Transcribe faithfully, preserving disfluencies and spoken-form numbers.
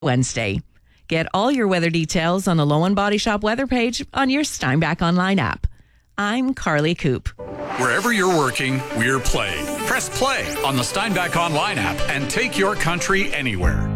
Wednesday. Get all your weather details on the Low and Body Shop weather page on your Steinbach Online app. I'm Carly Coop. Wherever you're working, we're playing. Press play on the Steinbach Online app and take your country anywhere.